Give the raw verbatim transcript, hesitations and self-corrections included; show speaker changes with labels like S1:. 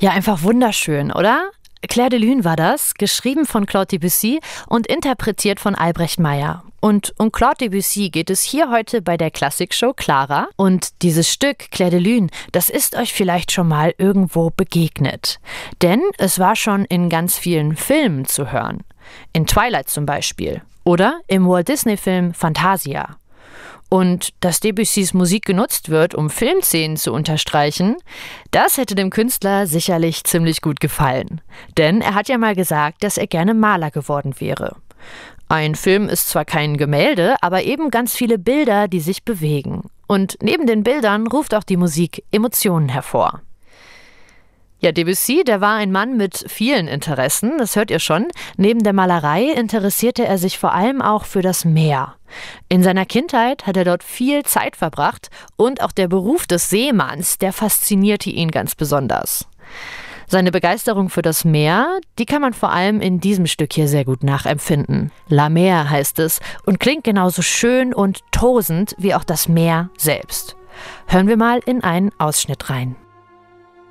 S1: Ja, einfach wunderschön, oder? Clair de Lune war das, geschrieben von Claude Debussy und interpretiert von Albrecht Meyer. Und um Claude Debussy geht es hier heute bei der Klassikshow Clara. Und dieses Stück, Clair de Lune, das ist euch vielleicht schon mal irgendwo begegnet. Denn es war schon in ganz vielen Filmen zu hören. In Twilight zum Beispiel. Oder im Walt-Disney-Film Fantasia. Und dass Debussys Musik genutzt wird, um Filmszenen zu unterstreichen, das hätte dem Künstler sicherlich ziemlich gut gefallen. Denn er hat ja mal gesagt, dass er gerne Maler geworden wäre. Ein Film ist zwar kein Gemälde, aber eben ganz viele Bilder, die sich bewegen. Und neben den Bildern ruft auch die Musik Emotionen hervor. Ja, Debussy, der war ein Mann mit vielen Interessen, das hört ihr schon. Neben der Malerei interessierte er sich vor allem auch für das Meer. In seiner Kindheit hat er dort viel Zeit verbracht und auch der Beruf des Seemanns, der faszinierte ihn ganz besonders. Seine Begeisterung für das Meer, die kann man vor allem in diesem Stück hier sehr gut nachempfinden. La Mer heißt es und klingt genauso schön und tosend wie auch das Meer selbst. Hören wir mal in einen Ausschnitt rein.